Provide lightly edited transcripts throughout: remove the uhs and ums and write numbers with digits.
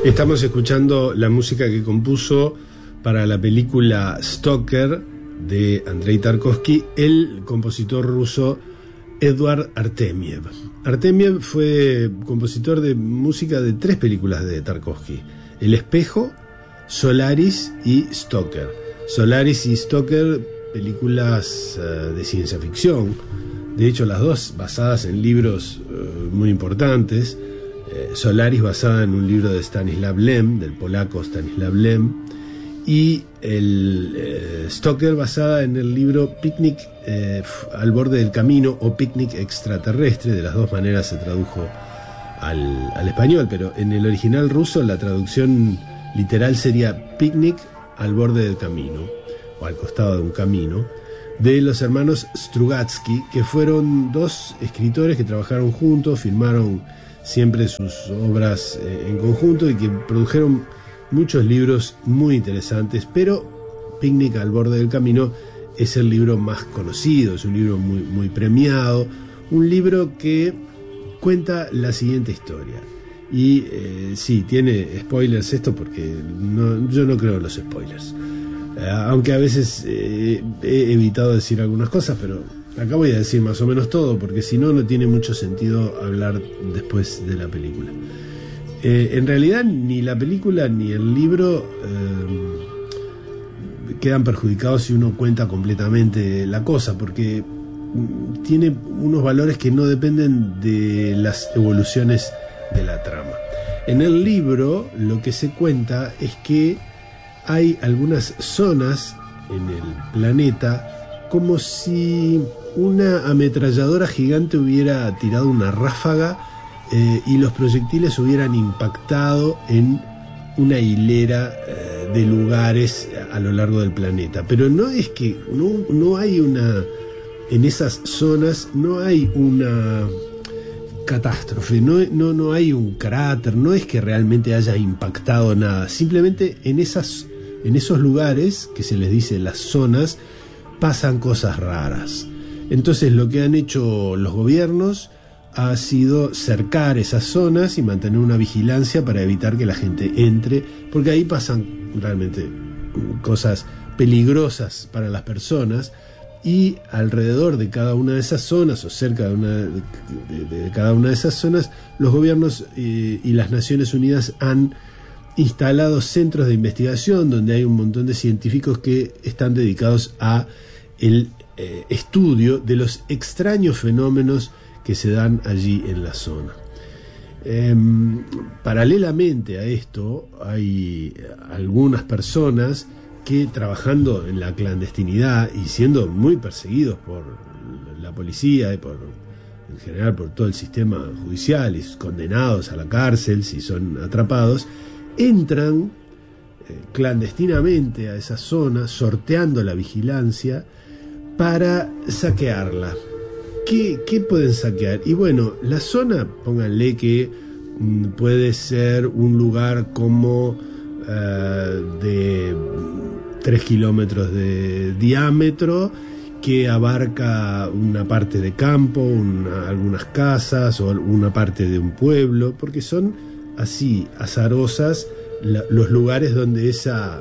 Estamos escuchando la música que compuso para la película Stalker de Andrei Tarkovsky el compositor ruso Eduard Artemiev. Artemiev fue compositor de música de 3 películas de Tarkovsky: El espejo, Solaris y Stalker. Solaris y Stalker, películas de ciencia ficción, de hecho las dos basadas en libros muy importantes. Solaris basada en un libro de Stanislav Lem, del polaco Stanislav Lem, y el Stalker basada en el libro Picnic al borde del camino o Picnic extraterrestre. De las dos maneras se tradujo al español, pero en el original ruso la traducción literal sería Picnic al borde del camino o al costado de un camino, de los hermanos Strugatsky, que fueron 2 escritores que trabajaron juntos, firmaron siempre sus obras en conjunto y que produjeron muchos libros muy interesantes, pero Picnic al borde del camino es el libro más conocido, es un libro muy, muy premiado, un libro que cuenta la siguiente historia. Y sí, tiene spoilers esto porque yo no creo en los spoilers, aunque a veces he evitado decir algunas cosas, pero acá voy a decir más o menos todo, porque si no, no tiene mucho sentido hablar después de la película. En realidad, ni la película ni el libro quedan perjudicados si uno cuenta completamente la cosa, porque tiene unos valores que no dependen de las evoluciones de la trama. En el libro, lo que se cuenta es que hay algunas zonas en el planeta como si una ametralladora gigante hubiera tirado una ráfaga y los proyectiles hubieran impactado en una hilera de lugares a lo largo del planeta. Pero no es que no hay en esas zonas no hay una catástrofe, no hay un cráter, no es que realmente haya impactado nada, simplemente en esos lugares, que se les dice las zonas, pasan cosas raras. Entonces lo que han hecho los gobiernos ha sido cercar esas zonas y mantener una vigilancia para evitar que la gente entre, porque ahí pasan realmente cosas peligrosas para las personas, y alrededor de cada una de esas zonas o cerca de cada una de esas zonas, los gobiernos y las Naciones Unidas han instalado centros de investigación donde hay un montón de científicos que están dedicados a el estudio de los extraños fenómenos que se dan allí en la zona. Paralelamente a esto, hay algunas personas que, trabajando en la clandestinidad y siendo muy perseguidos por la policía y en general por todo el sistema judicial, y condenados a la cárcel si son atrapados, entran clandestinamente a esa zona, sorteando la vigilancia para saquearla. ¿Qué pueden saquear? Y bueno, la zona, pónganle que puede ser un lugar como de 3 kilómetros de diámetro, que abarca una parte de campo, algunas casas o una parte de un pueblo, porque son así azarosas los lugares donde esa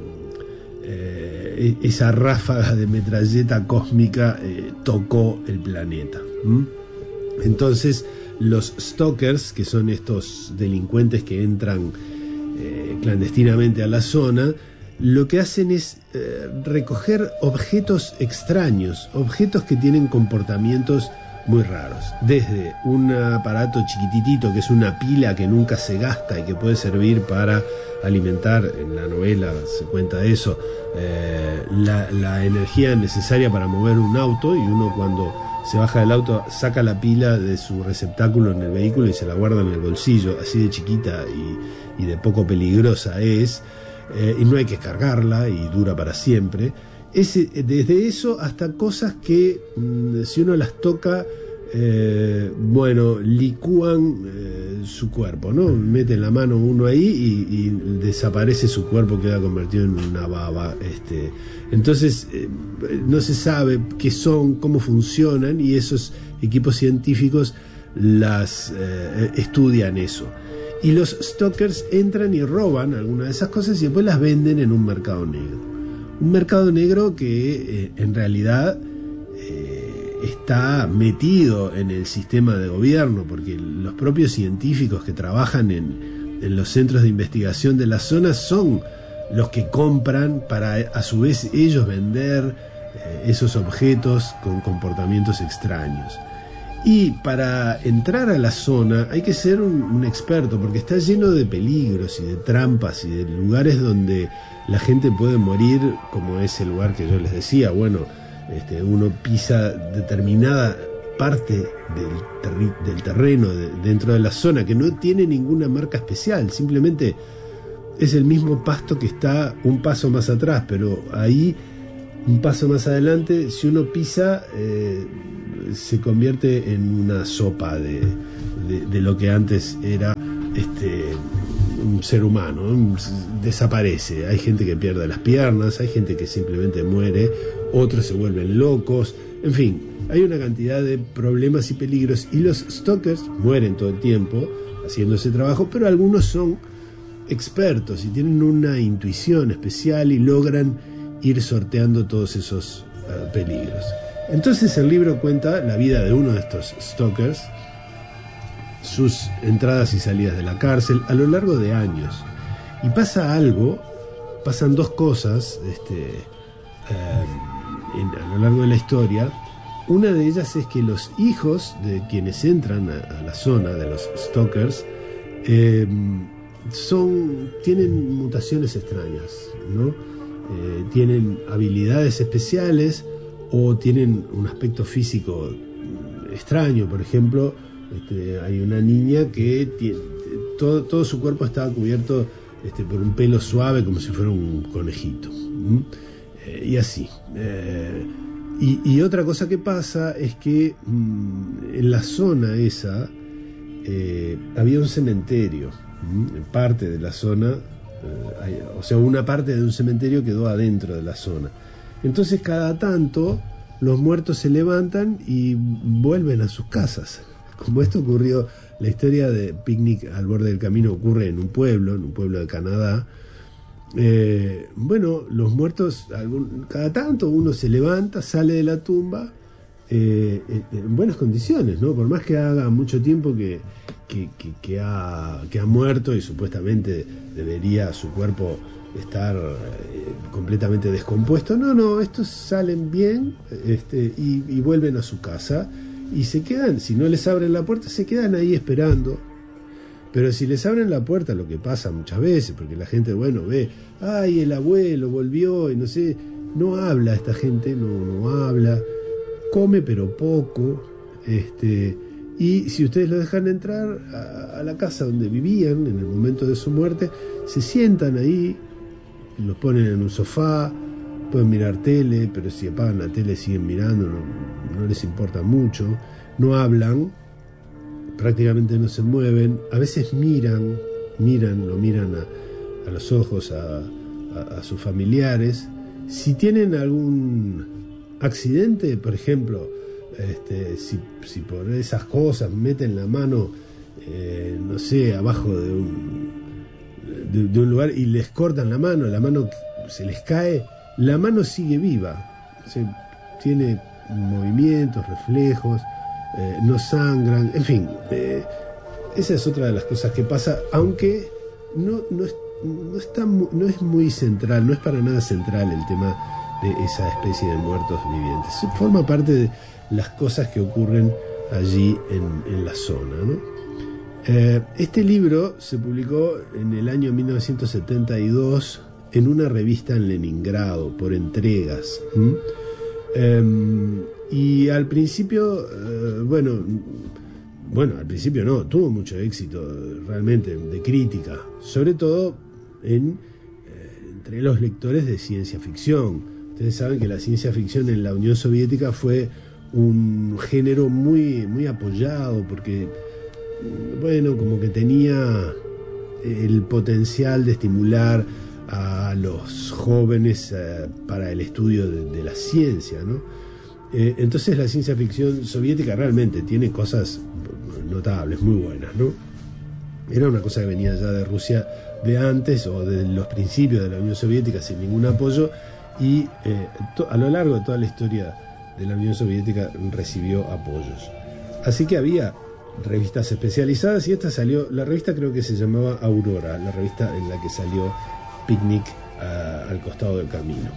ráfaga de metralleta cósmica tocó el planeta. Entonces los stalkers, que son estos delincuentes que entran clandestinamente a la zona, lo que hacen es recoger objetos extraños, objetos que tienen comportamientos muy raros, desde un aparato chiquititito que es una pila que nunca se gasta y que puede servir para alimentar, en la novela se cuenta eso, la energía necesaria para mover un auto, y uno cuando se baja del auto saca la pila de su receptáculo en el vehículo y se la guarda en el bolsillo, así de chiquita y de poco peligrosa es, y no hay que cargarla y dura para siempre. Desde eso hasta cosas que si uno las toca, licúan su cuerpo, ¿no? Meten la mano uno ahí y desaparece su cuerpo, queda convertido en una baba. Entonces no se sabe qué son, cómo funcionan, y esos equipos científicos estudian eso. y los stalkers entran y roban algunas de esas cosas y después las venden en un mercado negro. Un mercado negro que en realidad está metido en el sistema de gobierno, porque los propios científicos que trabajan en los centros de investigación de la zona son los que compran para a su vez ellos vender esos objetos con comportamientos extraños. Y para entrar a la zona hay que ser un experto, porque está lleno de peligros y de trampas y de lugares donde la gente puede morir, como ese lugar que yo les decía. Bueno, uno pisa determinada parte del terreno dentro de la zona que no tiene ninguna marca especial, simplemente es el mismo pasto que está un paso más atrás, pero ahí un paso más adelante, si uno pisa, se convierte en una sopa de lo que antes era un ser humano. Desaparece. Hay gente que pierde las piernas, hay gente que simplemente muere, otros se vuelven locos, en fin, hay una cantidad de problemas y peligros, y los stalkers mueren todo el tiempo haciendo ese trabajo, pero algunos son expertos y tienen una intuición especial y logran ir sorteando todos esos peligros. Entonces el libro cuenta la vida de uno de estos stalkers, sus entradas y salidas de la cárcel a lo largo de años. Y pasan dos cosas a lo largo de la historia. Una de ellas es que los hijos de quienes entran a la zona de los stalkers tienen mutaciones extrañas, ¿no? Tienen habilidades especiales o tienen un aspecto físico extraño. Por ejemplo, hay una niña que todo su cuerpo estaba cubierto por un pelo suave, como si fuera un conejito, y así. Y otra cosa que pasa es que en la zona esa había un cementerio, en parte de la zona. O sea, una parte de un cementerio quedó adentro de la zona. Entonces cada tanto los muertos se levantan y vuelven a sus casas. Como esto ocurrió, la historia de Picnic al borde del camino ocurre en un pueblo de Canadá. Bueno, los muertos, cada tanto uno se levanta, sale de la tumba en buenas condiciones, ¿no? Por más que haga mucho tiempo que ha muerto y supuestamente debería su cuerpo estar completamente descompuesto. No, estos salen bien y vuelven a su casa y se quedan. Si no les abren la puerta, se quedan ahí esperando. Pero si les abren la puerta, lo que pasa muchas veces, porque la gente, ve, ay, el abuelo volvió y no sé, no habla esta gente, no habla, come pero poco, y si ustedes lo dejan entrar a la casa donde vivían en el momento de su muerte, se sientan ahí, los ponen en un sofá, pueden mirar tele, pero si apagan la tele siguen mirando, no les importa mucho, no hablan, prácticamente no se mueven, a veces miran a los ojos a sus familiares. Si tienen algún accidente, por ejemplo, si por esas cosas meten la mano, no sé, abajo de un lugar y les cortan la mano se les cae, la mano sigue viva, tiene movimientos, reflejos, no sangran, en fin, esa es otra de las cosas que pasa, aunque no es muy central, no es para nada central el tema de esa especie de muertos vivientes. Forma parte de las cosas que ocurren allí en la zona, ¿no? Este libro se publicó en el año 1972 en una revista en Leningrado, por entregas. Y al principio, al principio no, tuvo mucho éxito realmente de crítica, sobre todo entre los lectores de ciencia ficción. Ustedes saben que la ciencia ficción en la Unión Soviética fue un género muy, muy apoyado porque, como que tenía el potencial de estimular a los jóvenes para el estudio de la ciencia, ¿no? Entonces la ciencia ficción soviética realmente tiene cosas notables, muy buenas, ¿no? Era una cosa que venía ya de Rusia de antes o de los principios de la Unión Soviética sin ningún apoyo, y a lo largo de toda la historia de la Unión Soviética recibió apoyos. Así que había revistas especializadas, y esta salió, la revista creo que se llamaba Aurora, la revista en la que salió Picnic al costado del camino.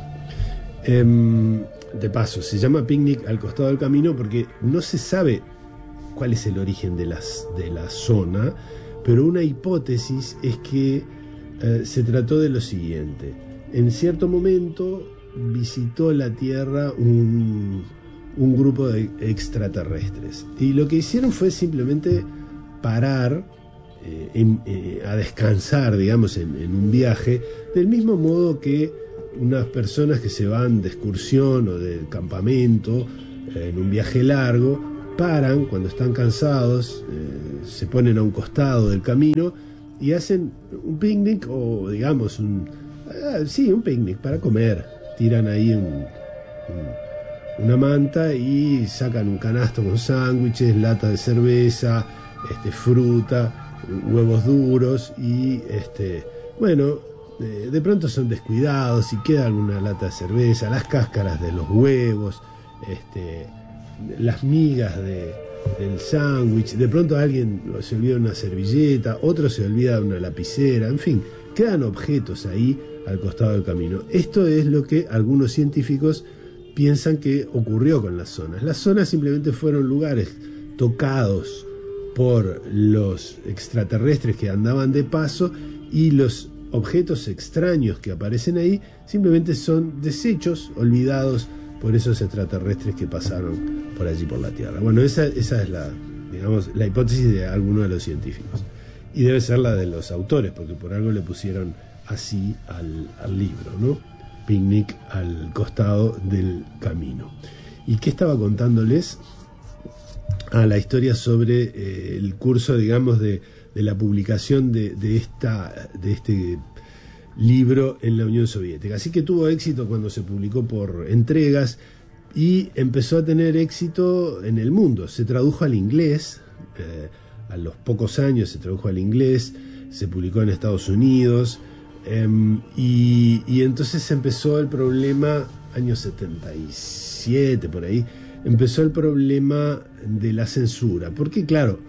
De paso, se llama Picnic al costado del camino porque no se sabe cuál es el origen de la zona, pero una hipótesis es que se trató de lo siguiente. En cierto momento visitó la Tierra un grupo de extraterrestres, y lo que hicieron fue simplemente parar a descansar, digamos, en un viaje, del mismo modo que unas personas que se van de excursión o de campamento en un viaje largo, paran cuando están cansados, se ponen a un costado del camino y hacen un picnic, o digamos un picnic para comer. Tiran ahí una manta y sacan un canasto con sándwiches, lata de cerveza, fruta, huevos duros, y de pronto son descuidados y queda alguna lata de cerveza, las cáscaras de los huevos, las migas del sándwich. De pronto alguien se olvida una servilleta, otro se olvida una lapicera, en fin, quedan objetos ahí al costado del camino. Esto es lo que algunos científicos piensan que ocurrió con las zonas. Las zonas simplemente fueron lugares tocados por los extraterrestres que andaban de paso, y los objetos extraños que aparecen ahí simplemente son desechos olvidados por esos extraterrestres que pasaron por allí por la Tierra. Bueno, esa es la hipótesis de algunos de los científicos, y debe ser la de los autores, porque por algo le pusieron así al libro, ¿no? Picnic al costado del camino. ¿Y qué estaba contándoles? La historia sobre el curso, digamos, de la publicación de este libro en la Unión Soviética. Así que tuvo éxito cuando se publicó por entregas, y empezó a tener éxito en el mundo. Se tradujo al inglés, a los pocos años se tradujo al inglés, se publicó en Estados Unidos, y entonces empezó el problema, años 77 por ahí, empezó el problema de la censura, porque claro,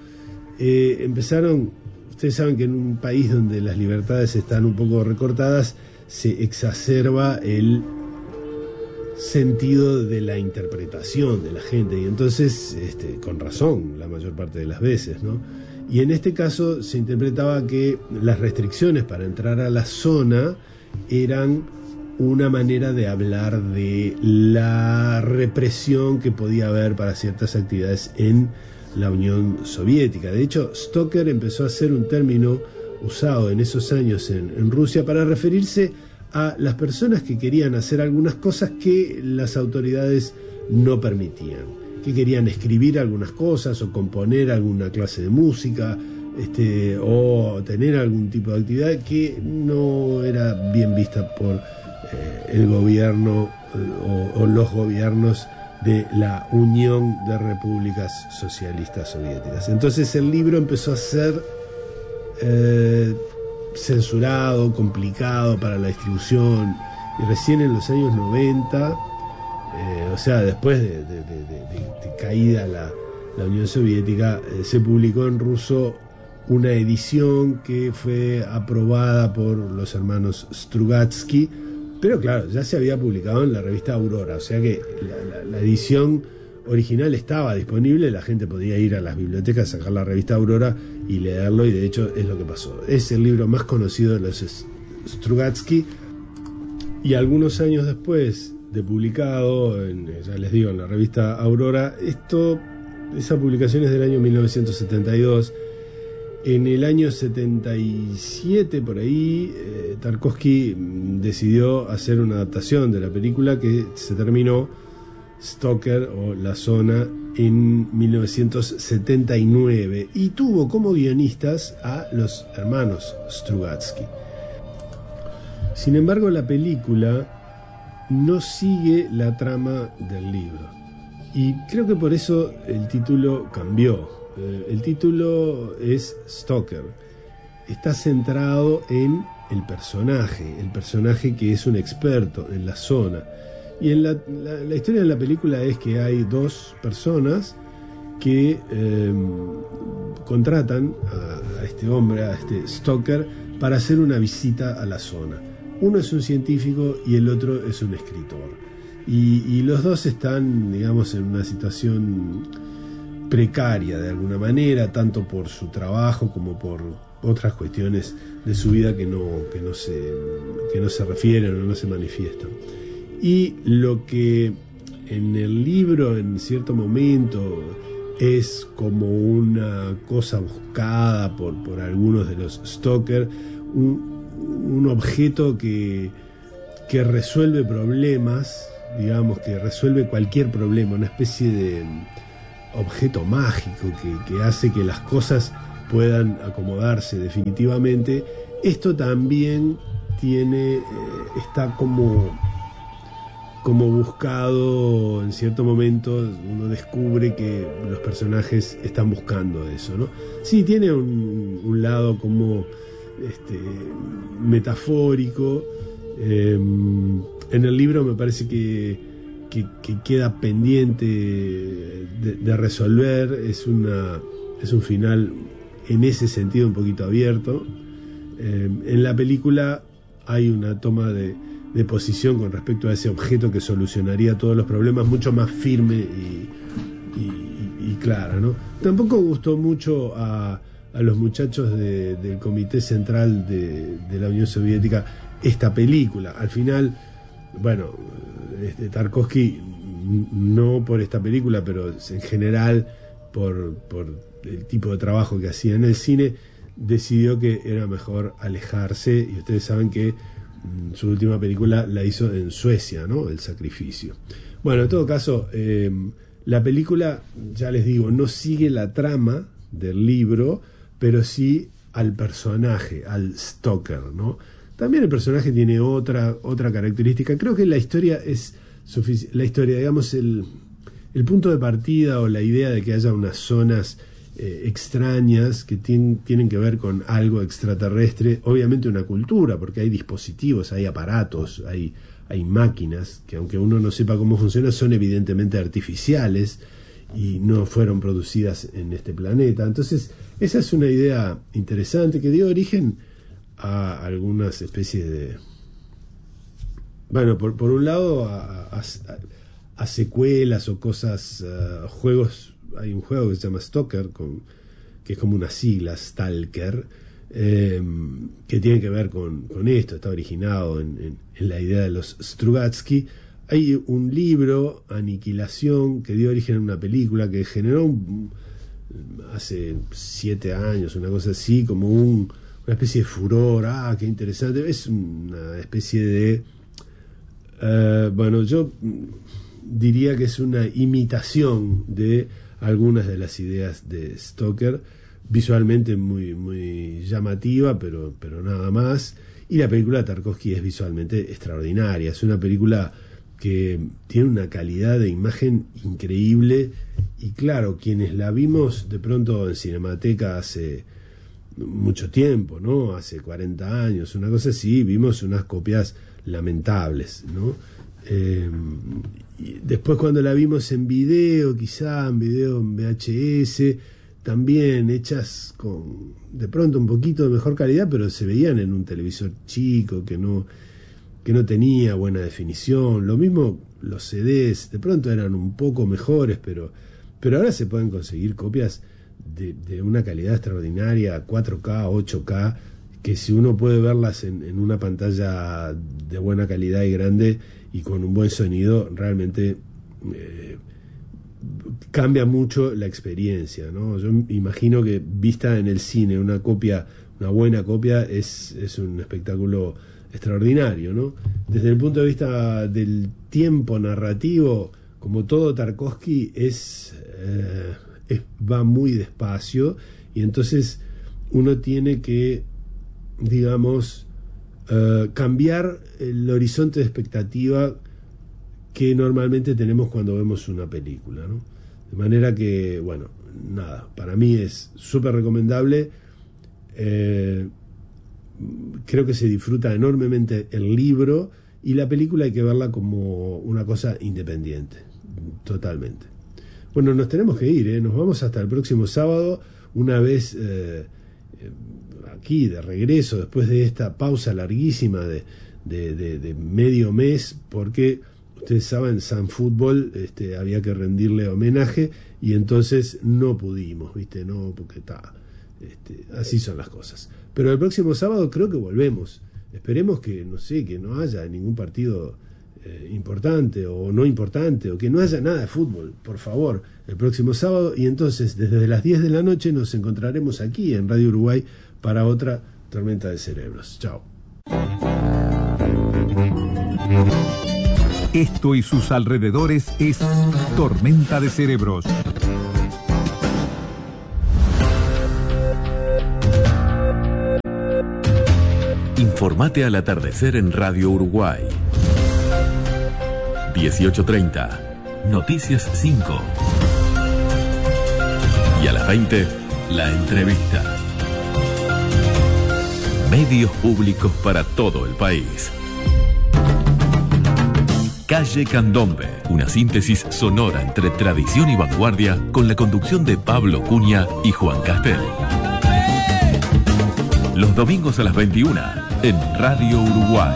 ustedes saben que en un país donde las libertades están un poco recortadas, se exacerba el sentido de la interpretación de la gente, y entonces, con razón, la mayor parte de las veces, ¿no? Y en este caso se interpretaba que las restricciones para entrar a la zona eran una manera de hablar de la represión que podía haber para ciertas actividades en la Unión Soviética. De hecho, Stoker empezó a ser un término usado en esos años en Rusia para referirse a las personas que querían hacer algunas cosas que las autoridades no permitían, que querían escribir algunas cosas o componer alguna clase de música, o tener algún tipo de actividad que no era bien vista por el gobierno o los gobiernos de la Unión de Repúblicas Socialistas Soviéticas. Entonces el libro empezó a ser censurado, complicado para la distribución, y recién en los años 90, o sea, después de caída la Unión Soviética, se publicó en ruso una edición que fue aprobada por los hermanos Strugatsky, pero claro, ya se había publicado en la revista Aurora, o sea que la edición original estaba disponible, la gente podía ir a las bibliotecas, sacar la revista Aurora y leerlo, y de hecho es lo que pasó. Es el libro más conocido de los Strugatsky, y algunos años después de publicado, ya les digo, en la revista Aurora, esa publicación es del año 1972. En el año 77, por ahí, Tarkovsky decidió hacer una adaptación de la película que se terminó, Stoker o La Zona, en 1979, y tuvo como guionistas a los hermanos Strugatsky. Sin embargo, la película no sigue la trama del libro, y creo que por eso el título cambió. El título es Stoker, está centrado en el personaje que es un experto en la zona. Y en la historia de la película es que hay dos personas que contratan a este hombre, a este Stoker, para hacer una visita a la zona. Uno es un científico y el otro es un escritor. Y los dos están, digamos, en una situación precaria de alguna manera, tanto por su trabajo como por otras cuestiones de su vida que no se refieren o no se manifiestan. Y lo que en el libro en cierto momento es como una cosa buscada por algunos de los Stoker, un objeto que resuelve problemas, digamos, que resuelve cualquier problema, una especie de objeto mágico que hace que las cosas puedan acomodarse definitivamente. Esto también está como buscado en cierto momento. Uno descubre que los personajes están buscando eso, ¿no? Sí, tiene un lado como metafórico. En el libro me parece que queda pendiente de resolver. Es un final en ese sentido un poquito abierto. En la película hay una toma de posición con respecto a ese objeto que solucionaría todos los problemas, mucho más firme y clara, ¿no? Tampoco gustó mucho a los muchachos del Comité Central de la Unión Soviética esta película. Al final, bueno, Tarkovsky, no por esta película, pero en general por el tipo de trabajo que hacía en el cine, decidió que era mejor alejarse. Y ustedes saben que su última película la hizo en Suecia, ¿no? El Sacrificio. Bueno, en todo caso, la película, ya les digo, no sigue la trama del libro, pero sí al personaje, al Stoker, ¿no? También el personaje tiene otra característica. Creo que la historia es suficiente. La historia, digamos, el punto de partida o la idea de que haya unas zonas extrañas que tienen que ver con algo extraterrestre, obviamente una cultura, porque hay dispositivos, hay aparatos, hay máquinas que, aunque uno no sepa cómo funcionan, son evidentemente artificiales y no fueron producidas en este planeta. Entonces, esa es una idea interesante que dio origen a algunas especies de... Bueno, por un lado a secuelas o cosas, juegos. Hay un juego que se llama Stalker, que es como una sigla, Stalker, que tiene que ver con esto. Está originado en la idea de los Strugatsky. Hay un libro, Aniquilación, que dio origen a una película que generó hace 7 años, una cosa así, como una especie de furor. Qué interesante. Es una especie de... bueno, yo diría que es una imitación de algunas de las ideas de Stoker, visualmente muy, muy llamativa, pero nada más. Y la película de Tarkovsky es visualmente extraordinaria. Es una película que tiene una calidad de imagen increíble. Y claro, quienes la vimos de pronto en Cinemateca hace mucho tiempo, ¿no? Hace 40 años, una cosa así, vimos unas copias lamentables, ¿no? Y después cuando la vimos en video, quizá en VHS, también hechas con de pronto un poquito de mejor calidad, pero se veían en un televisor chico que no tenía buena definición. Lo mismo los CDs, de pronto eran un poco mejores, pero ahora se pueden conseguir copias de una calidad extraordinaria, 4K, 8K, que si uno puede verlas en una pantalla de buena calidad y grande y con un buen sonido, realmente cambia mucho la experiencia, ¿no? Yo imagino que vista en el cine una buena copia es un espectáculo extraordinario, ¿no? Desde el punto de vista del tiempo narrativo, como todo Tarkovsky, va muy despacio, y entonces uno tiene que, digamos, cambiar el horizonte de expectativa que normalmente tenemos cuando vemos una película, ¿no? De manera que, bueno, nada, para mí es súper recomendable. creo que se disfruta enormemente el libro, y la película hay que verla como una cosa independiente, totalmente. Bueno, nos tenemos que ir, nos vamos hasta el próximo sábado, una vez aquí de regreso, después de esta pausa larguísima de medio mes, porque ustedes saben, San Fútbol había que rendirle homenaje, y entonces no pudimos, no, porque así son las cosas. Pero el próximo sábado creo que volvemos. Esperemos que no haya ningún partido importante o no importante, o que no haya nada de fútbol, por favor, el próximo sábado. Y entonces desde las 10 de la noche nos encontraremos aquí en Radio Uruguay para otra Tormenta de Cerebros. Chao. Esto y sus alrededores es Tormenta de Cerebros. Informate al atardecer en Radio Uruguay. 18:30, Noticias 5. Y a las 20, La Entrevista. Medios públicos para todo el país. Calle Candombe, una síntesis sonora entre tradición y vanguardia, con la conducción de Pablo Cunha y Juan Castel. Los domingos a las 21 en Radio Uruguay.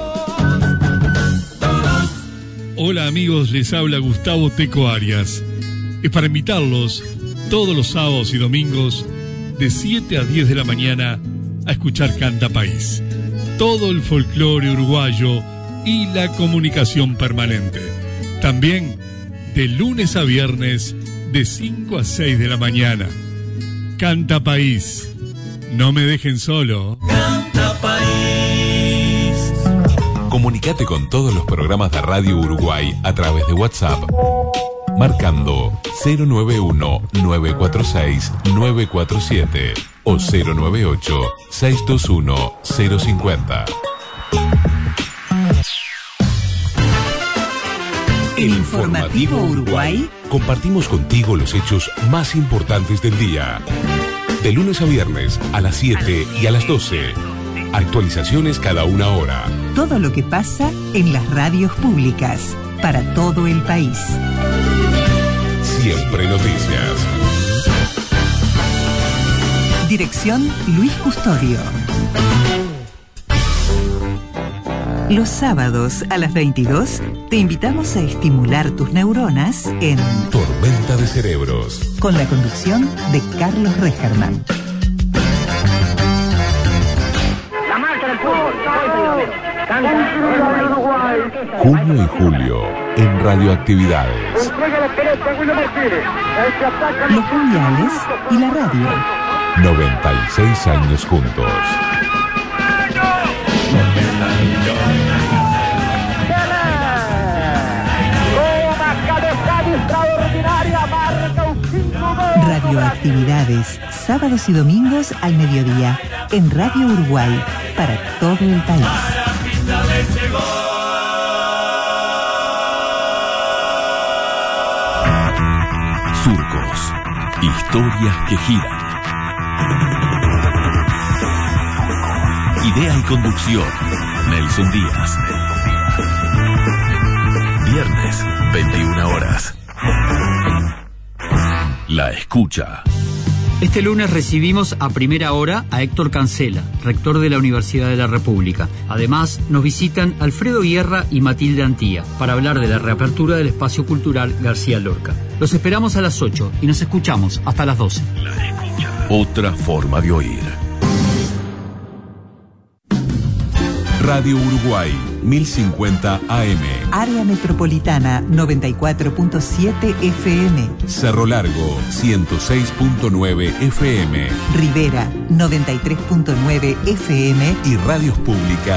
Hola amigos, les habla Gustavo Teco Arias. Es para invitarlos todos los sábados y domingos de 7 a 10 de la mañana a escuchar Canta País. Todo el folclore uruguayo y la comunicación permanente. También de lunes a viernes de 5 a 6 de la mañana. Canta País. No me dejen solo. Canta País. Comunicate con todos los programas de Radio Uruguay a través de WhatsApp, marcando 091-946-947 o 098-621-050. El Informativo Uruguay. Compartimos contigo los hechos más importantes del día. De lunes a viernes a las 7 y a las 12. Actualizaciones cada una hora. Todo lo que pasa en las radios públicas para todo el país. Siempre noticias. Dirección Luis Custodio. Los sábados a las 22 te invitamos a estimular tus neuronas en Tormenta de Cerebros, con la conducción de Carlos Regerman. La marcha del fútbol, junio y julio en Radioactividades. Los mundiales y la radio. 96 años juntos. Radioactividades, sábados y domingos al mediodía, en Radio Uruguay, para todo el país. Surcos, historias que giran. Idea y conducción, Nelson Díaz. Viernes, 21 horas. La escucha. Este lunes recibimos a primera hora a Héctor Cancela, rector de la Universidad de la República. Además, nos visitan Alfredo Guerra y Matilde Antía para hablar de la reapertura del espacio cultural García Lorca. Los esperamos a las 8 y nos escuchamos hasta las 12. La escucha. Otra forma de oír. Radio Uruguay, 1050 AM. Área Metropolitana, 94.7 FM. Cerro Largo, 106.9 FM. Rivera, 93.9 FM. Y radios públicas